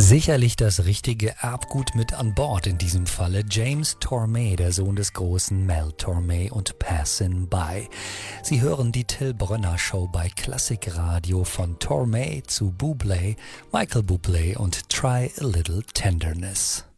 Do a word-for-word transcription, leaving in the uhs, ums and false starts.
Sicherlich das richtige Erbgut mit an Bord in diesem Falle. James Tormé, der Sohn des großen Mel Tormé und Passin' By. Sie hören die Till Brönner Show bei Klassikradio von Tormé zu Bublé, Michael Bublé und Try a Little Tenderness.